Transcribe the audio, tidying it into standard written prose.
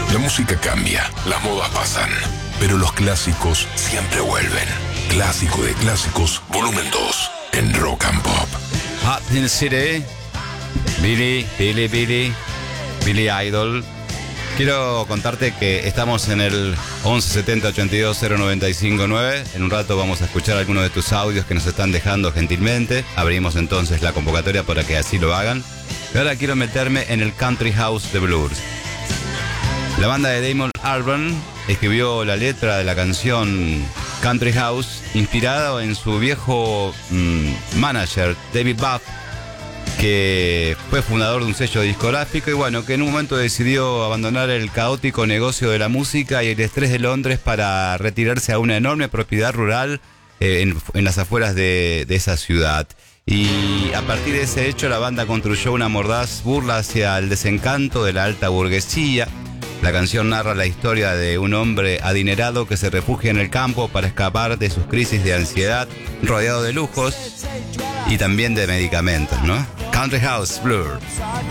La música cambia, las modas pasan, pero los clásicos siempre vuelven. Clásico de clásicos, volumen 2, en Rock and Pop. Hot in the City, Billy Idol. Quiero contarte que estamos en el 1170 82 0959. En un rato vamos a escuchar algunos de tus audios que nos están dejando gentilmente. Abrimos entonces la convocatoria para que así lo hagan. Y ahora quiero meterme en el Country House de Blues. La banda de Damon Albarn escribió la letra de la canción Country House inspirado en su viejo manager David Buff, que fue fundador de un sello discográfico y bueno, que en un momento decidió abandonar el caótico negocio de la música y el estrés de Londres para retirarse a una enorme propiedad rural en las afueras de esa ciudad. Y a partir de ese hecho la banda construyó una mordaz burla hacia el desencanto de la alta burguesía. La canción narra la historia de un hombre adinerado que se refugia en el campo para escapar de sus crisis de ansiedad, rodeado de lujos y también de medicamentos, ¿no? Country House Blues.